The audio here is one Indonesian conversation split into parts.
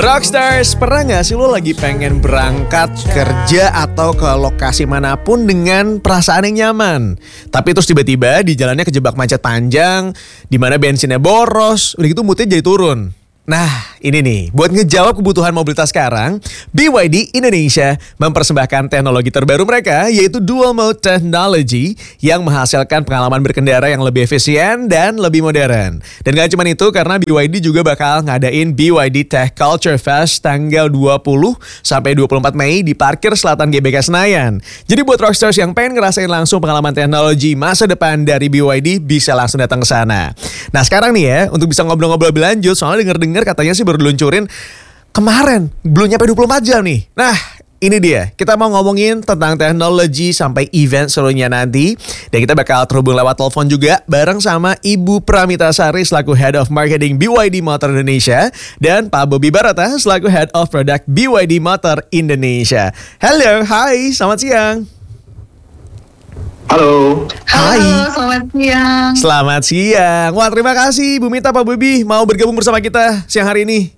Rockstars, pernah gak sih lo lagi pengen berangkat kerja atau ke lokasi manapun dengan perasaan yang nyaman? Tapi terus tiba-tiba di jalannya kejebak macet panjang, di mana bensinnya boros, udah gitu moodnya jadi turun. Nah, ini nih, buat ngejawab kebutuhan mobilitas sekarang, BYD Indonesia mempersembahkan teknologi terbaru mereka, yaitu Dual Mode Technology, yang menghasilkan pengalaman berkendara yang lebih efisien dan lebih modern. Dan gak cuma itu, karena BYD juga bakal ngadain BYD Tech Culture Fest tanggal 20 sampai 24 Mei di parkir selatan GBK Senayan. Jadi buat rockstars yang pengen ngerasain langsung pengalaman teknologi masa depan dari BYD, bisa langsung datang ke sana. Nah sekarang nih ya, untuk bisa ngobrol-ngobrol lebih lanjut, soalnya denger katanya sih baru diluncurin kemarin, belum nyampe 24 jam nih. Nah, ini dia. Kita mau ngomongin tentang teknologi sampai event serunya nanti. Dan kita bakal terhubung lewat telepon juga bareng sama Ibu Pramita Sari selaku Head of Marketing BYD Motor Indonesia dan Pak Bobby Barata selaku Head of Product BYD Motor Indonesia. Halo, hai, selamat siang. Halo. Hai. Halo, selamat siang. Selamat siang. Wah, terima kasih Bu Mita, Pak Bobby mau bergabung bersama kita siang hari ini.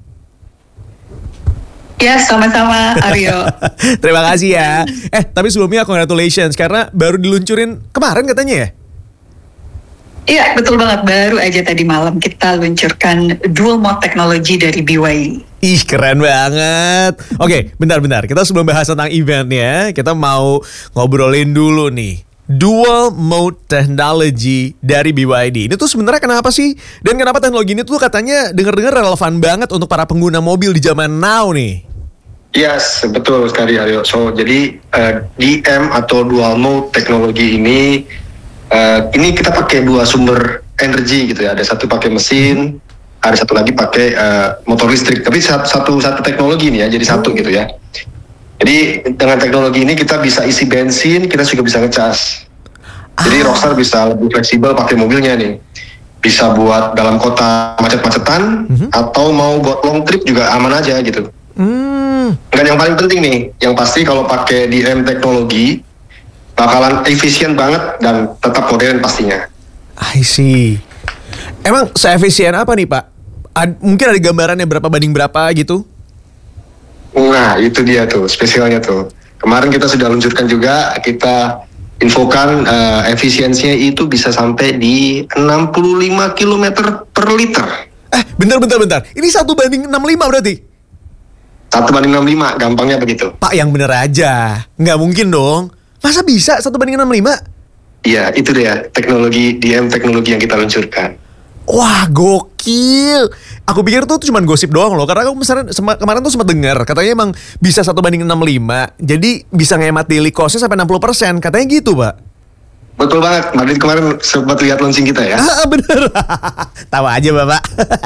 Ya, sama-sama Aryo. Terima kasih ya. Tapi sebelumnya congratulations karena baru diluncurin kemarin katanya ya? Iya, betul banget. Baru aja tadi malam kita luncurkan Dual Mode Technology dari BYD. Ih, keren banget. Oke, bentar. Kita sebelum bahas tentang eventnya, kita mau ngobrolin dulu nih. Dual Mode Technology dari BYD. Ini tuh sebenarnya kenapa sih? Dan kenapa teknologi ini tuh katanya dengar-dengar relevan banget untuk para pengguna mobil di zaman now nih? Yes, betul sekali Aryo. So, jadi DM atau Dual Mode teknologi ini kita pakai dua sumber energi gitu ya. Ada satu pakai mesin, ada satu lagi pakai motor listrik. Tapi satu teknologi nih ya, jadi satu gitu ya. Jadi dengan teknologi ini kita bisa isi bensin, kita juga bisa ngecas. Jadi Rockstar bisa lebih fleksibel pakai mobilnya nih. Bisa buat dalam kota macet-macetan, atau mau buat long trip juga aman aja gitu. Dan yang paling penting nih, yang pasti kalau pakai DM teknologi, bakalan efisien banget dan tetap modern pastinya. I see. Emang seefisien apa nih Pak? Mungkin ada gambarannya berapa banding berapa gitu? Nah itu dia tuh spesialnya tuh. Kemarin kita sudah luncurkan juga, kita infokan efisiensinya itu bisa sampai di 65 km per liter. Bentar. Ini 1:65 berarti? 1:65, gampangnya begitu. Pak yang bener aja. Nggak mungkin dong. Masa bisa 1:65? Iya, itu dia teknologi DM teknologi yang kita luncurkan. Wah, gokil. Aku pikir tuh cuma gosip doang loh. Karena aku kemarin tuh sempat dengar katanya emang bisa 1:65. Jadi bisa ngehemat daily cost-nya sampai 60%. Katanya gitu, Pak. Betul banget. Madrid kemarin sempat lihat launching kita ya. Bener. Tahu aja, Bapak.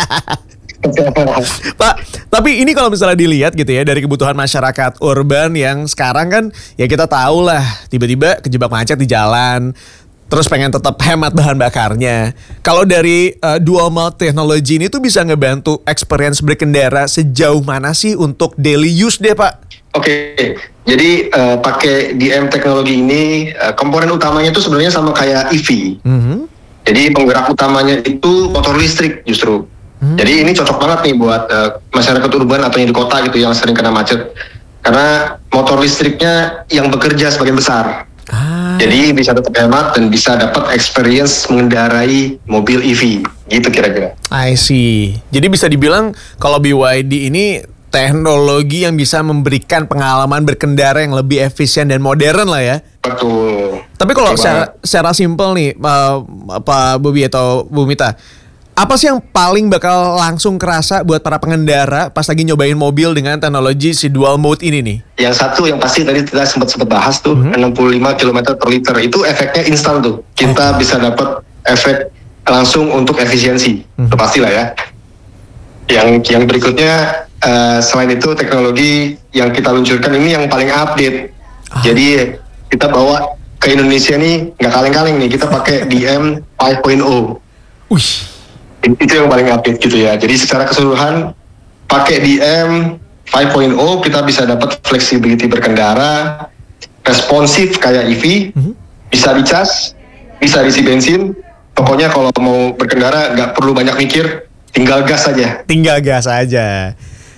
Pak, tapi ini kalau misalnya dilihat gitu ya dari kebutuhan masyarakat urban yang sekarang kan ya kita tahu lah tiba-tiba kejebak macet di jalan. Terus pengen tetap hemat bahan bakarnya. Kalau dari Dual Mode Technology ini tuh bisa ngebantu experience berkendara sejauh mana sih untuk daily use deh Pak? Oke, jadi pakai DM teknologi ini komponen utamanya itu sebenarnya sama kayak EV. Jadi penggerak utamanya itu motor listrik justru. Jadi ini cocok banget nih buat masyarakat urban atau yang di kota gitu yang sering kena macet. Karena motor listriknya yang bekerja sebagian besar. Jadi bisa tetap hemat dan bisa dapat experience mengendarai mobil EV gitu kira-kira. I see. Jadi bisa dibilang kalau BYD ini teknologi yang bisa memberikan pengalaman berkendara yang lebih efisien dan modern lah ya. Betul. Tapi kalau secara simpel nih Pak Bobby atau Bu Mita, apa sih yang paling bakal langsung kerasa buat para pengendara pas lagi nyobain mobil dengan teknologi si dual mode ini nih? Yang satu yang pasti tadi kita sempat bahas tuh 65 km per liter itu efeknya instan tuh. Kita bisa dapat efek langsung untuk efisiensi. Itu pastilah ya. Yang berikutnya selain itu teknologi yang kita luncurkan ini yang paling update. Jadi kita bawa ke Indonesia nih nggak kaleng-kaleng nih, kita pakai DM 5.0. Itu yang paling update gitu ya. Jadi secara keseluruhan pakai DM 5.0 kita bisa dapat flexibility berkendara, responsif kayak EV, bisa dicas, bisa diisi bensin. Pokoknya kalau mau berkendara nggak perlu banyak mikir, tinggal gas aja. Tinggal gas aja.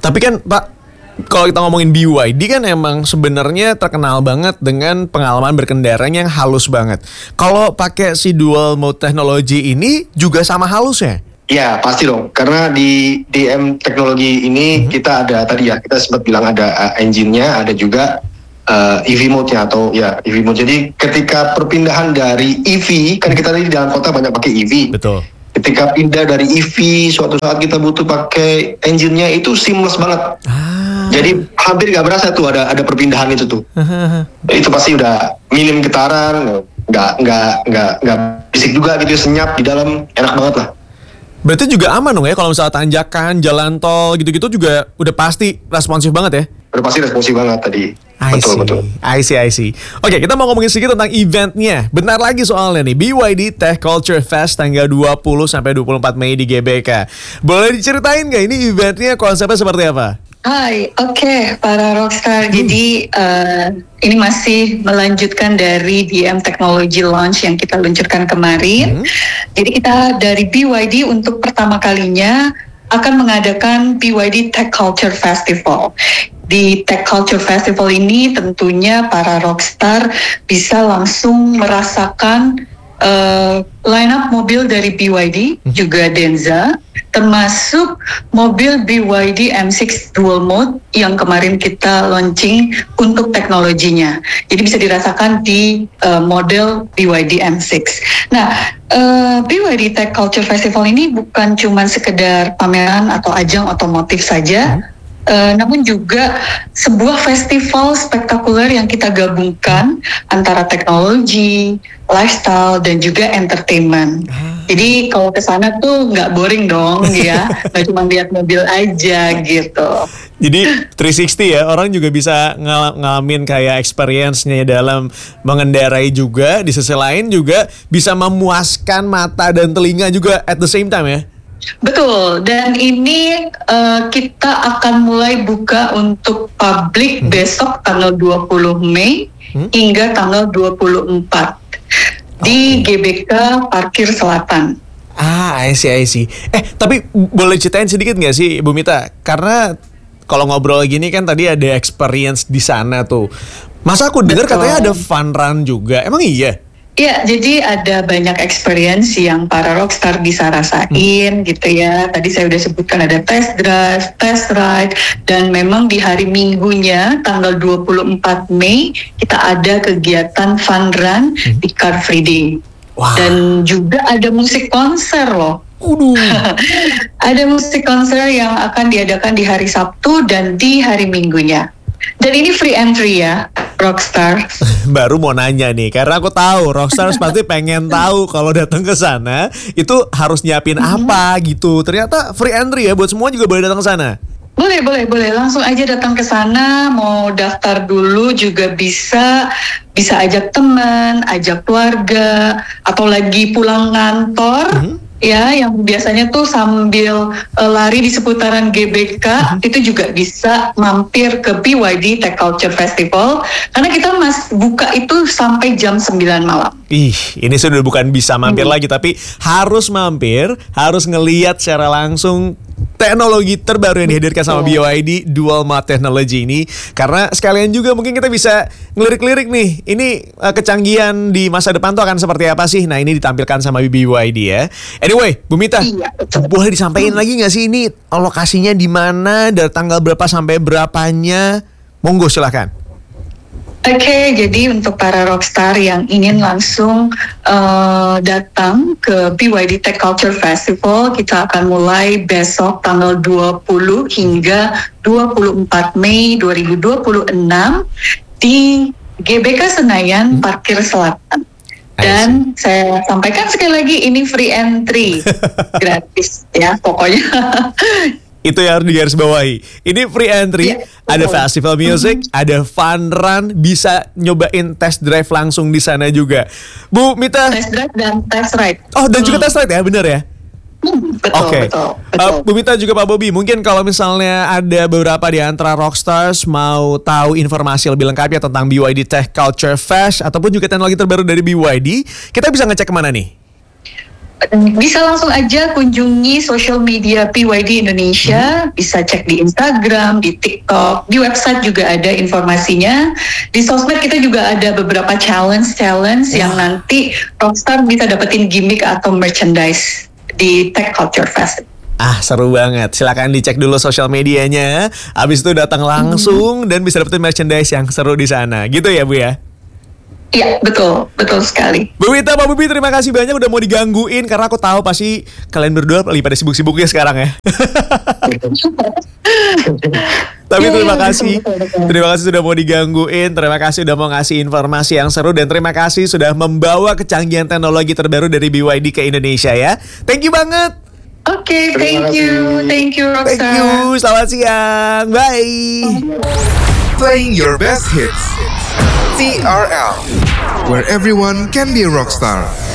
Tapi kan Pak, kalau kita ngomongin BYD kan emang sebenarnya terkenal banget dengan pengalaman berkendaranya yang halus banget. Kalau pakai si dual mode teknologi ini juga sama halusnya? Ya pasti dong, karena di DM teknologi ini kita ada tadi ya, kita sempat bilang ada engine-nya, ada juga EV mode-nya atau ya EV mode. Jadi ketika perpindahan dari EV, kan kita tadi di dalam kota banyak pakai EV. Betul. Ketika pindah dari EV, suatu saat kita butuh pakai engine-nya itu seamless banget. Jadi hampir nggak berasa tuh ada perpindahan itu tuh. Itu pasti udah minim getaran, nggak bisik juga gitu, senyap di dalam, enak banget lah. Berarti juga aman dong ya kalau misalnya tanjakan, jalan tol gitu-gitu juga udah pasti responsif banget ya? Udah pasti responsif banget tadi. Betul. I see. Oke, kita mau ngomongin sedikit tentang eventnya. Bentar lagi soalnya nih, BYD Tech Culture Fest tanggal 20 sampai 24 Mei di GBK. Boleh diceritain nggak ini eventnya konsepnya seperti apa? Hai, oke, para rockstar. Jadi ini masih melanjutkan dari DM Technology Launch yang kita luncurkan kemarin. Jadi kita dari BYD untuk pertama kalinya akan mengadakan BYD Tech Culture Festival. Di Tech Culture Festival ini tentunya para rockstar bisa langsung merasakan line up mobil dari BYD, juga Denza, termasuk mobil BYD M6 Dual Mode yang kemarin kita launching untuk teknologinya. Jadi bisa dirasakan di model BYD M6. Nah, BYD Tech Culture Festival ini bukan cuma sekedar pameran atau ajang otomotif saja, namun juga sebuah festival spektakuler yang kita gabungkan antara teknologi, lifestyle, dan juga entertainment. Jadi kalau ke sana tuh nggak boring dong ya, nggak cuma lihat mobil aja gitu. Jadi 360 ya, orang juga bisa ngalamin kayak experience-nya dalam mengendarai juga, di sisi lain juga bisa memuaskan mata dan telinga juga at the same time ya. Betul, dan ini kita akan mulai buka untuk publik besok tanggal 20 Mei hingga tanggal 24 di GBK Parkir Selatan. I see. Tapi boleh ceritain sedikit nggak sih Bu Mita? Karena kalau ngobrol gini kan tadi ada experience di sana tuh. Masa aku dengar katanya ada fun run juga, emang iya? Ya, jadi ada banyak experience yang para rockstar bisa rasain gitu ya. Tadi saya udah sebutkan ada test drive, test ride, dan memang di hari Minggunya tanggal 24 Mei kita ada kegiatan fun run di Car Free Day. Wah. Dan juga ada musik konser loh. Ada musik konser yang akan diadakan di hari Sabtu dan di hari Minggunya. Dan ini free entry ya, Rockstar. Baru mau nanya nih, karena aku tahu Rockstar pasti pengen tahu kalau datang ke sana itu harus nyiapin apa gitu. Ternyata free entry ya, buat semua juga boleh datang ke sana. Boleh. Langsung aja datang ke sana. Mau daftar dulu juga bisa ajak teman, ajak keluarga, atau lagi pulang kantor. Ya, yang biasanya tuh sambil lari di seputaran GBK itu juga bisa mampir ke BYD Tech Culture Festival karena kita buka itu sampai jam 9 malam. Ini sudah bukan bisa mampir lagi, tapi harus mampir, harus ngelihat secara langsung teknologi terbaru yang dihadirkan sama BYD Dual Mode Technology ini. Karena sekalian juga mungkin kita bisa ngelirik-lirik nih, ini kecanggihan di masa depan tuh akan seperti apa sih? Nah, ini ditampilkan sama BYD ya. Anyway, Bu Mita, boleh disampaikan lagi nggak sih ini lokasinya di mana, dari tanggal berapa sampai berapanya? Monggo silahkan. Oke, jadi untuk para rockstar yang ingin langsung datang ke BYD Tech Culture Festival, kita akan mulai besok tanggal 20 hingga 24 Mei 2026 di GBK Senayan Parkir Selatan. Dan saya sampaikan sekali lagi, ini free entry, gratis ya pokoknya. Itu yang harus digarisbawahi. Ini free entry, ada festival music, ada fun run, bisa nyobain test drive langsung di sana juga. Bu Mita. Test drive dan test ride. Oh, dan juga test ride ya, benar ya? Betul. Bu Mita juga Pak Bobby, mungkin kalau misalnya ada beberapa di antara rockstars mau tahu informasi lebih lengkapnya tentang BYD Tech Culture Fest ataupun juga teknologi terbaru dari BYD, kita bisa ngecek kemana nih? Bisa langsung aja kunjungi social media BYD Indonesia, bisa cek di Instagram, di TikTok, di website juga ada informasinya. Di sosmed kita juga ada beberapa challenge yang nanti Rockstar bisa dapetin gimmick atau merchandise di Tech Culture Fest. Seru banget. Silakan dicek dulu sosial medianya. Abis itu datang langsung dan bisa dapetin merchandise yang seru di sana. Gitu ya, Bu ya? Iya, betul sekali. Bu Wita, Pak Bubi, terima kasih banyak udah mau digangguin karena aku tahu pasti kalian berdua lagi pada sibuk-sibuknya sekarang ya. Tapi terima kasih. Terima kasih sudah mau digangguin, terima kasih sudah mau ngasih informasi yang seru dan terima kasih sudah membawa kecanggihan teknologi terbaru dari BYD ke Indonesia ya. Thank you banget. Oke, thank you Rockstar. Thank you, selamat siang, bye. Playing your best hits. TRL, where everyone can be a rock star.